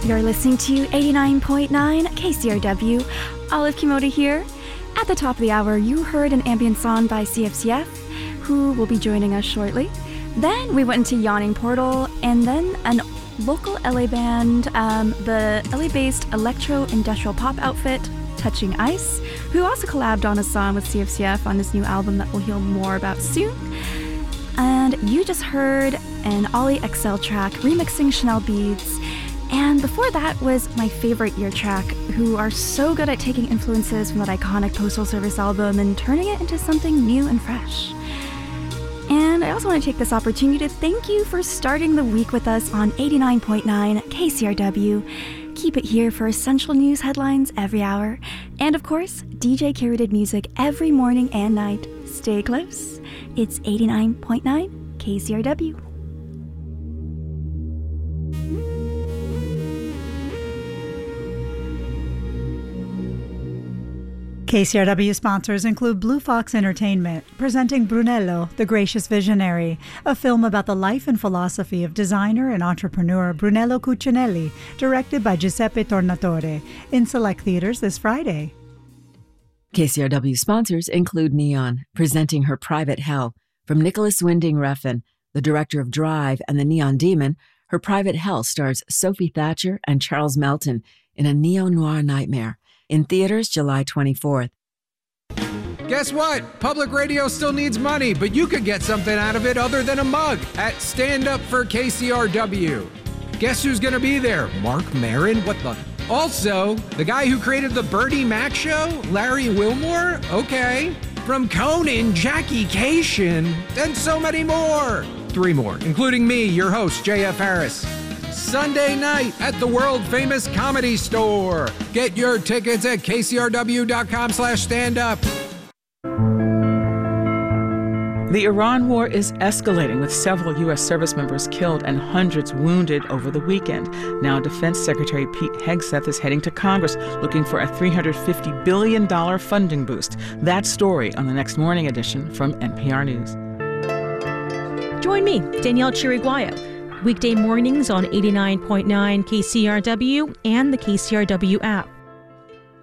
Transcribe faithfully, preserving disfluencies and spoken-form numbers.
You're listening to eighty-nine point nine K C R W. Olive Kimoda here. At the top of the hour, you heard an ambient song by C F C F, who will be joining us shortly. Then we went into Yawning Portal, and then an local L A band, um, the L A-based electro-industrial pop outfit, Touching Ice, who also collabed on a song with C F C F on this new album that we'll hear more about soon. And you just heard an Ollie X L track remixing Chanel Beads. And before that was my favorite Ear Track, who are so good at taking influences from that iconic Postal Service album and turning it into something new and fresh. And I also want to take this opportunity to thank you for starting the week with us on eighty-nine point nine K C R W. Keep it here for essential news headlines every hour. And of course, D J curated music every morning and night. Stay close. It's eighty-nine point nine K C R W. K C R W sponsors include Blue Fox Entertainment, presenting Brunello, the Gracious Visionary, a film about the life and philosophy of designer and entrepreneur Brunello Cucinelli, directed by Giuseppe Tornatore, in select theaters this Friday. K C R W sponsors include Neon, presenting Her Private Hell, from Nicholas Winding Refn, the director of Drive and The Neon Demon. Her Private Hell stars Sophie Thatcher and Charles Melton in a neo-noir nightmare. In theaters July twenty-fourth. Guess what? Public radio still needs money, but you could get something out of it other than a mug at Stand Up for K C R W. Guess who's going to be there? Mark Maron? What the? Also, the guy who created the Bertie Mac show? Larry Wilmore? Okay. From Conan, Jackie Cation, and so many more. Three more, including me, your host, J F Harris. Sunday night at the world-famous Comedy Store. Get your tickets at kcrw.com slash stand up. The Iran war is escalating, with several U S service members killed and hundreds wounded over the weekend. Now, Defense Secretary Pete Hegseth is heading to Congress looking for a three hundred fifty billion dollars funding boost. That story on the next morning edition from N P R News. Join me, Danielle Chiriguaya, weekday mornings on eighty-nine point nine K C R W and the K C R W app.